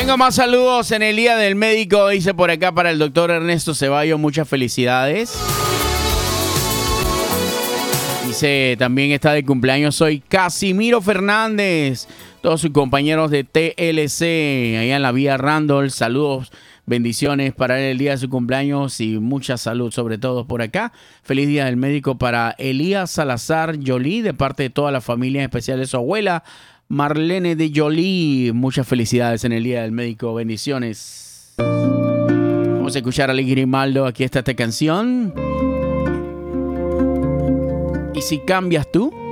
Tengo más saludos en el Día del Médico. Dice por acá para el doctor Ernesto Ceballos, muchas felicidades. Dice también está de cumpleaños soy Casimiro Fernández. Todos sus compañeros de TLC allá en la vía Randall. Saludos, bendiciones para él el día de su cumpleaños y mucha salud sobre todo por acá. Feliz Día del Médico para Elías Salazar Jolie de parte de toda la familia, en especial de su abuela Marlene de Jolie. Muchas felicidades en el Día del Médico. Bendiciones. Vamos a escuchar a Lee Grimaldo. Aquí está esta canción. ¿Y si cambias tú?